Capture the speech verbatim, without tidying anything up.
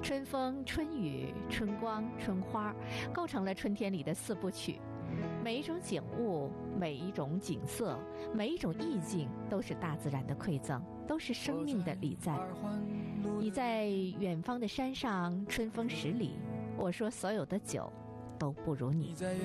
春风、春雨、春光、春花，构成了春天里的四部曲。每一种景物，每一种景色，每一种意境，都是大自然的馈赠，都是生命的礼赞。你在远方的山上，春风十里，我说所有的酒都不如你。